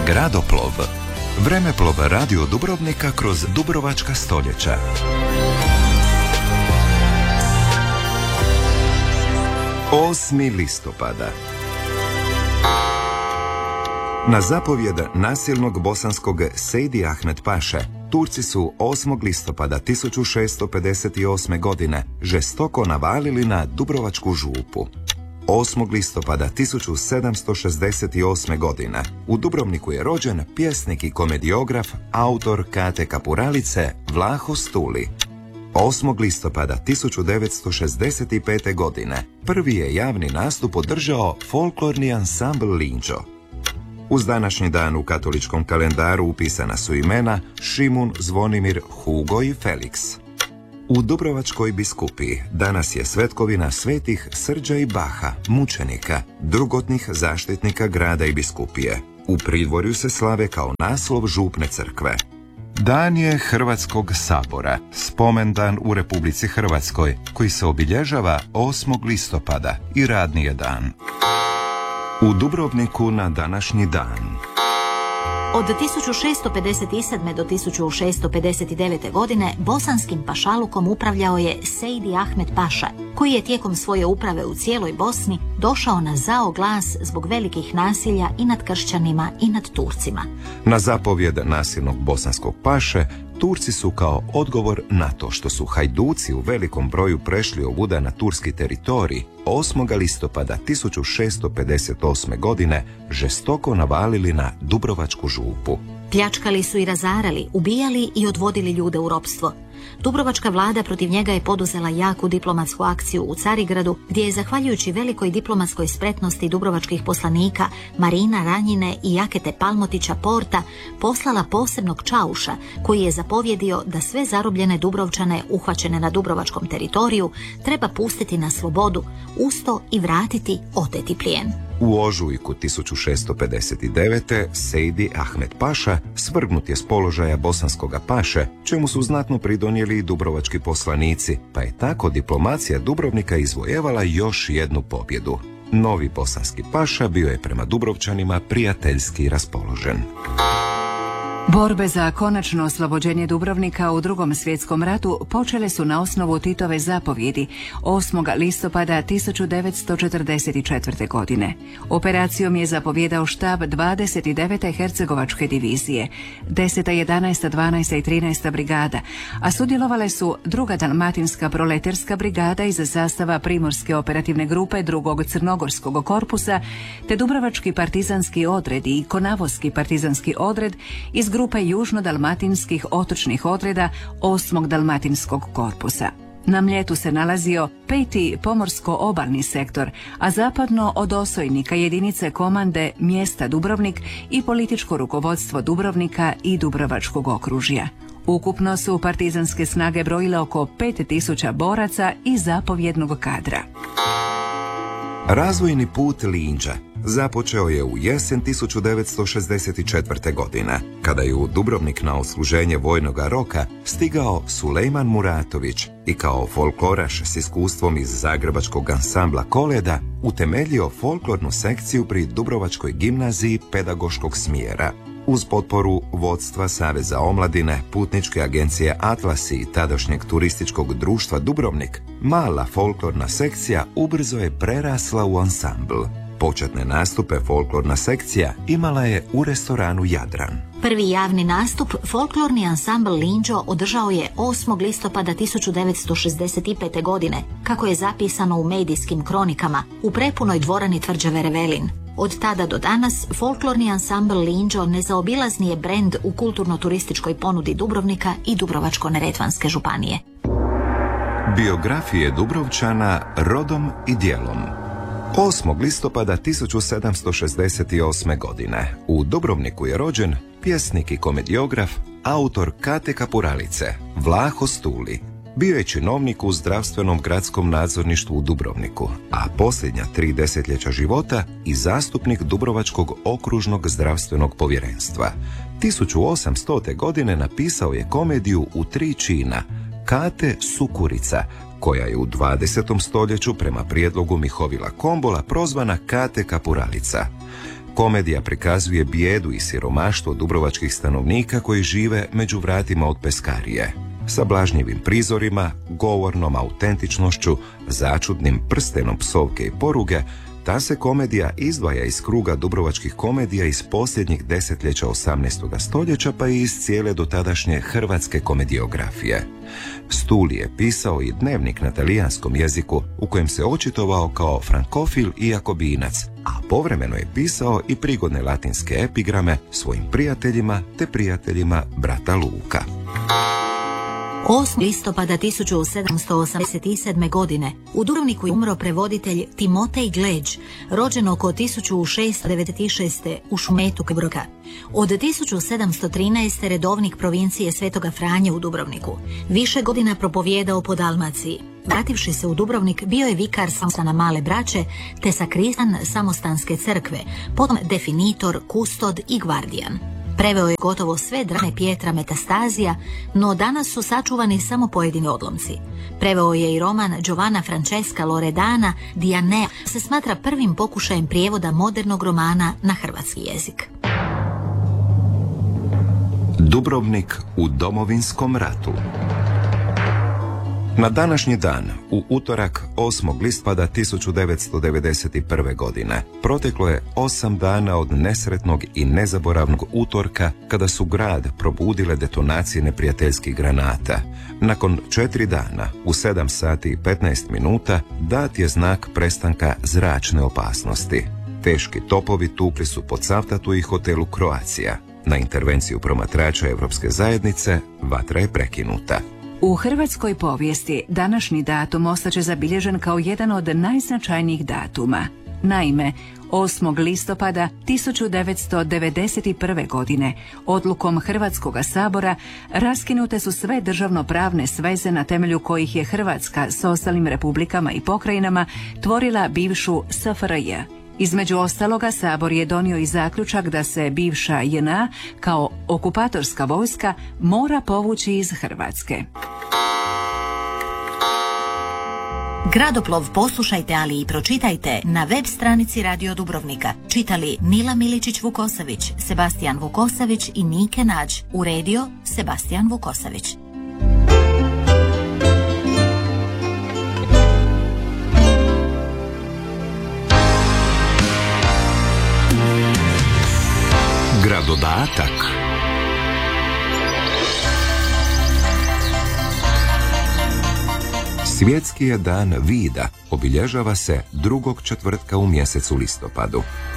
Gradoplov. Vremeplov Radio Dubrovnika kroz dubrovačka stoljeća. Osmi listopada. Na zapovjed nasilnog bosanskog Sejdi Ahmed Paše, Turci su 8. listopada 1658. godine žestoko navalili na Dubrovačku župu. 8. listopada 1768. godine u Dubrovniku je rođen pjesnik i komediograf, autor Kate Kapuralice Vlaho Stuli. 8. listopada 1965. godine prvi je javni nastup održao folklorni ansambl Linđo. Uz današnji dan u katoličkom kalendaru upisana su imena Šimun, Zvonimir, Hugo i Felix. U Dubrovačkoj biskupiji danas je svetkovina svetih Srđa i Baha, mučenika, drugotnih zaštitnika grada i biskupije. U pridvorju se slave kao naslov župne crkve. Dan je Hrvatskog sabora, spomendan u Republici Hrvatskoj, koji se obilježava 8. listopada i radni je dan. U Dubrovniku na današnji dan. Od 1657. do 1659. godine bosanskim pašalukom upravljao je Sejdi Ahmed Paša, koji je tijekom svoje uprave u cijeloj Bosni došao na zao glas zbog velikih nasilja i nad kršćanima i nad Turcima. Na zapovjed nasilnog bosanskog paše, Turci su kao odgovor na to što su hajduci u velikom broju prešli ovuda na turski teritorij 8. listopada 1658. godine žestoko navalili na Dubrovačku župu. Pljačkali su i razarali, ubijali i odvodili ljude u ropstvo. Dubrovačka vlada protiv njega je poduzela jaku diplomatsku akciju u Carigradu, gdje je zahvaljujući velikoj diplomatskoj spretnosti dubrovačkih poslanika Marina Ranjine i Jakete Palmotića Porta poslala posebnog čauša koji je zapovjedio da sve zarobljene Dubrovčane uhvaćene na dubrovačkom teritoriju treba pustiti na slobodu, usto i vratiti oteti plijen. U ožujku 1659. Sejdi Ahmed Paša svrgnut je s položaja bosanskoga paše, čemu su znatno pridonijeli i dubrovački poslanici, pa je tako diplomacija Dubrovnika izvojevala još jednu pobjedu. Novi bosanski paša bio je prema Dubrovčanima prijateljski raspoložen. Borbe za konačno oslobođenje Dubrovnika u Drugom svjetskom ratu počele su na osnovu Titove zapovjedi 8. listopada 1944. godine. Operacijom je zapovjedao štab 29. hercegovačke divizije, 10., 11., 12. i 13. brigada, a sudjelovale su 2. dalmatinska proleterska brigada iz sastava Primorske operativne grupe 2. crnogorskog korpusa, te Dubrovački partizanski odred i Konavoski partizanski odred iz grupe južno-dalmatinskih otočnih odreda 8. dalmatinskog korpusa. Na Mljetu se nalazio 5. pomorsko-obalni sektor, a zapadno od Osojnika jedinice komande mjesta Dubrovnik i političko rukovodstvo Dubrovnika i Dubrovačkog okružja. Ukupno su partizanske snage brojile oko 5000 boraca i zapovjednog kadra. Razvojni put Linđa započeo je u jesen 1964. godine, kada je u Dubrovnik na odsluženje vojnoga roka stigao Sulejman Muratović i kao folkloraš s iskustvom iz zagrebačkog ansambla Koleda utemeljio folklornu sekciju pri Dubrovačkoj gimnaziji pedagoškog smjera. Uz potporu vodstva Saveza omladine, putničke agencije Atlasi i tadašnjeg turističkog društva Dubrovnik, mala folklorna sekcija ubrzo je prerasla u ansambl. Početne nastupe folklorna sekcija imala je u restoranu Jadran. Prvi javni nastup folklorni ansambl Linđo održao je 8. listopada 1965. godine, kako je zapisano u medijskim kronikama, u prepunoj dvorani tvrđave Revelin. Od tada do danas folklorni ansambl Linđo nezaobilazni je brend u kulturno-turističkoj ponudi Dubrovnika i Dubrovačko-neretvanske županije. Biografije Dubrovčana rodom i djelom. 8. listopada 1768. godine u Dubrovniku je rođen pjesnik i komediograf, autor Kate Kapuralice Vlaho Stuli. Bio je činovnik u zdravstvenom gradskom nadzorništvu u Dubrovniku, a posljednja 3 desetljeća života i zastupnik Dubrovačkog okružnog zdravstvenog povjerenstva. 1800. godine napisao je komediju u 3 čina Kate Sukurica, koja je u 20. stoljeću prema prijedlogu Mihovila Kombola prozvana Kate Kapuralica. Komedija prikazuje bijedu i siromaštvo dubrovačkih stanovnika koji žive među vratima od peskarije. Sa blažnjivim prizorima, govornom autentičnošću, začudnim prstenom psovke i poruge, ta se komedija izdvaja iz kruga dubrovačkih komedija iz posljednjih desetljeća 18. stoljeća pa i iz cijele dotadašnje hrvatske komediografije. Stuli je pisao i dnevnik na talijanskom jeziku u kojem se očitovao kao frankofil i jakobinac, a povremeno je pisao i prigodne latinske epigrame svojim prijateljima te prijateljima brata Luka. 8. listopada 1787. godine u Dubrovniku je umro prevoditelj Timotej Gleđ, rođen oko 1696. u Šumetu Kebroka. Od 1713. redovnik provincije Svetoga Franje u Dubrovniku. Više godina propovijedao po Dalmaciji. Vrativši se u Dubrovnik, bio je vikar samostana Male Braće, te sakristan Samostanske crkve, potom definitor, kustod i gvardijan. Preveo je gotovo sve drame Pietra Metastazija, no danas su sačuvani samo pojedini odlomci. Preveo je i roman Giovanna Francesca Loredana Dianea, se smatra prvim pokušajem prijevoda modernog romana na hrvatski jezik. Dubrovnik u Domovinskom ratu. Na današnji dan, u utorak 8. listopada 1991. godine, proteklo je 8 dana od nesretnog i nezaboravnog utorka kada su grad probudile detonacije neprijateljskih granata. Nakon 4 dana, u 7 sati i 15 minuta, dat je znak prestanka zračne opasnosti. Teški topovi tukli su po Cavtatu i hotelu Croatia. Na intervenciju promatrača Europske zajednice vatra je prekinuta. U hrvatskoj povijesti današnji datum ostaće zabilježen kao jedan od najznačajnijih datuma. Naime, 8. listopada 1991. godine odlukom Hrvatskoga sabora raskinute su sve državnopravne sveze na temelju kojih je Hrvatska s ostalim republikama i pokrajinama tvorila bivšu SFRJ. Između ostaloga, Sabor je donio i zaključak da se bivša JNA kao okupatorska vojska mora povući iz Hrvatske. Gradoplov poslušajte, ali i pročitajte na web stranici Radio Dubrovnika. Čitali Nila Miličić-Vukosavić, Sebastijan Vukosavić i Nike Nađ. Uredio Sebastijan Vukosavić. Gradodatak. Svjetski je dan vida, obilježava se drugog četvrtka u mjesecu listopadu.